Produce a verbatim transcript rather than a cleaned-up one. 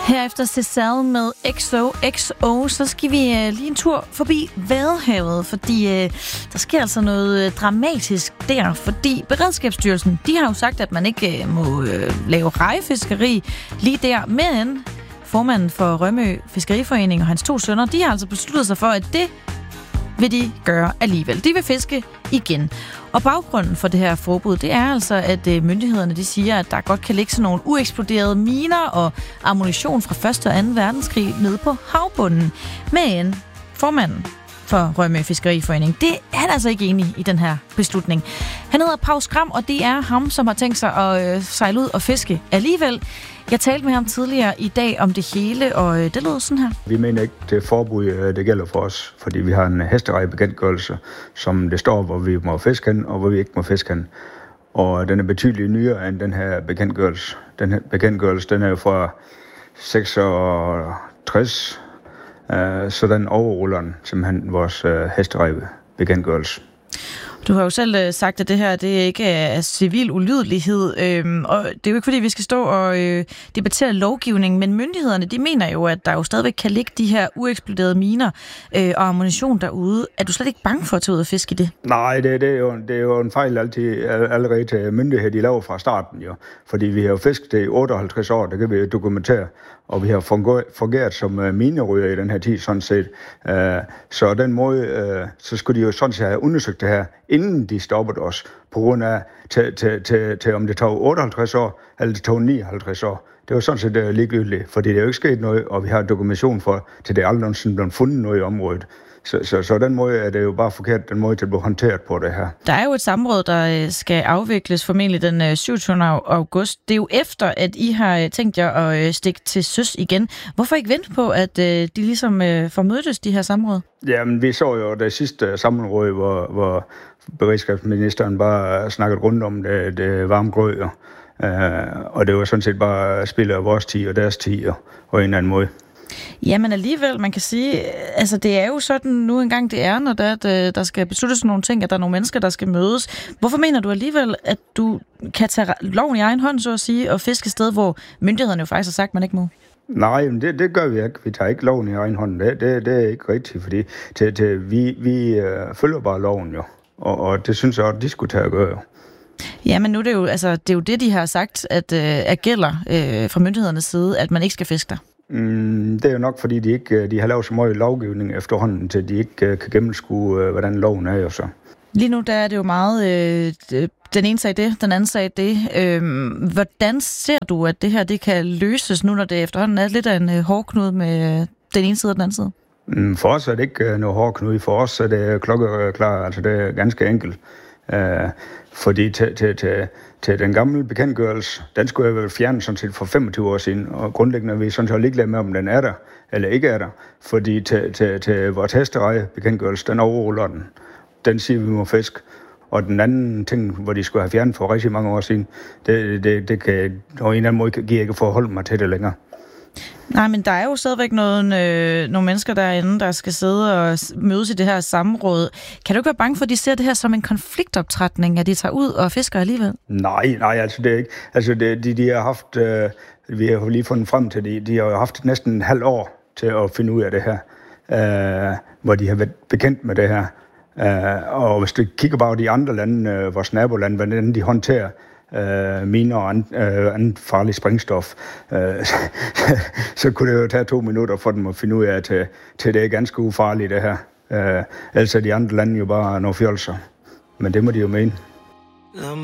Herefter Cézanne med X O X O, så skal vi uh, lige en tur forbi Vadehavet, fordi uh, der sker altså noget uh, dramatisk der, fordi Beredskabsstyrelsen, de har jo sagt, at man ikke uh, må uh, lave rejefiskeri lige der, men formanden for Rømø Fiskeriforening og hans to sønner, de har altså besluttet sig for, at det vil de gøre alligevel. De vil fiske igen. Og baggrunden for det her forbud, det er altså, at myndighederne de siger, at der godt kan ligge sådan nogle ueksploderede miner og ammunition fra første og anden verdenskrig nede på havbunden. Men formanden for Rømø Fiskeriforening, det er han altså ikke enig i den her beslutning. Han hedder Pau Skram, og det er ham, som har tænkt sig at øh, sejle ud og fiske alligevel. Jeg talte med ham tidligere i dag om det hele, og det lød sådan her. Vi mener ikke, det forbud det gælder for os, fordi vi har en hesterejebekendtgørelse, som det står, hvor vi må fiske hen, og hvor vi ikke må fiske hen. Og den er betydeligt nyere end den her bekendtgørelse. Den her bekendtgørelse, den er jo fra seksogtres, så den overruller den simpelthen vores hesterejebekendtgørelse. Du har jo selv sagt, at det her det ikke er civil ulydighed, øhm, og det er jo ikke fordi, vi skal stå og øh, debattere lovgivning, men myndighederne, de mener jo, at der jo stadigvæk kan ligge de her ueksploderede miner øh, og ammunition derude. Er du slet ikke bange for at tage ud og fiske i det? Nej, det, det, er, jo, det er jo en fejl altid, allerede til myndighed, de laver fra starten jo. Fordi vi har jo fisket det i otteoghalvtreds år, det kan vi dokumentere, og vi har fungeret som mineryger i den her tid, sådan set. Så den måde, så skulle de jo sådan set have undersøgt det her, inden de stoppede os, på grund af, til, til, til, til om det tog otteoghalvtreds år, eller det tog nioghalvtreds år. Det var sådan set ligegyldigt, fordi det er jo ikke sket noget, og vi har dokumentation for, til det aldrig nogensinde blevet fundet noget i området. Så, så, så den måde er det jo bare forkert, den måde til at blive håndteret på det her. Der er jo et samråd, der skal afvikles formentlig den syvogtyvende august. Det er jo efter, at I har tænkt jer at stikke til søs igen. Hvorfor ikke vente på, at de ligesom får mødtes, de her samråd? Jamen, vi så jo det sidste samråd, hvor, hvor beredskabsministeren bare snakkede rundt om det, det varme grød. Uh, og det var sådan set bare spil af vores tid og deres tid og en anden måde. Jamen alligevel, man kan sige, altså det er jo sådan nu engang det er, når der, at, der skal besluttes nogle ting, at der er nogle mennesker, der skal mødes. Hvorfor mener du alligevel, at du kan tage loven i egen hånd, så at sige, og fiske et sted, hvor myndighederne jo faktisk har sagt, man ikke må? Nej, men det, det gør vi ikke. Vi tager ikke loven i egen hånd. Det, det, det er ikke rigtigt, fordi til, til, vi, vi uh, følger bare loven jo, og, og det synes jeg også, de skulle tage at gøre jo. Ja, men nu er det jo, altså, det er jo det, de har sagt, at, øh, at gælder øh, fra myndighedernes side, at man ikke skal fiske der. Mm, det er jo nok, fordi de ikke de har lavet så meget lovgivning efterhånden, til de ikke uh, kan gennemskue, uh, hvordan loven er jo så. Lige nu der er det jo meget, øh, den ene sag det, den anden sag det. Øh, hvordan ser du, at det her det kan løses nu, når det efterhånden er lidt af en øh, hårdknude med den ene side og den anden side? Mm, for os er det ikke uh, noget hårdknude. For os er det klokkeklar, altså det er ganske enkelt. Uh, fordi til, til, til, til den gamle bekendtgørelse, den skulle have været fjernet sådan set for femogtyve år siden, og grundlæggende er vi sådan set ligeglade med, om den er der eller ikke er der, fordi til, til, til vores hestereje bekendtgørelse, den overruller den. Den siger, vi må fiske. Og den anden ting, hvor de skulle have fjernet for rigtig mange år siden, det, det, det kan på en eller anden måde kan jeg ikke forholde mig til det længere. Nej, men der er jo stadigvæk nogle, øh, nogle mennesker derinde, der skal sidde og mødes i det her samråd. Kan du ikke være bange for, at de ser det her som en konfliktoptrætning, at de tager ud og fisker alligevel? Nej, nej, altså det er ikke. Altså det, de, de har haft, øh, vi har lige fundet frem til det, de har haft næsten en halv år til at finde ud af det her, øh, hvor de har været bekendt med det her. Øh, og hvis du kigger bare de andre lande, øh, vores nabolande, hvordan de håndterer Uh, miner og andet, uh, andet farligt sprængstof, uh, så kunne det jo tage to minutter for dem at finde ud af, til, til det er ganske ufarligt det her. Uh, ellers er de andre lande jo bare nogle fjolser. Men det må de jo mene.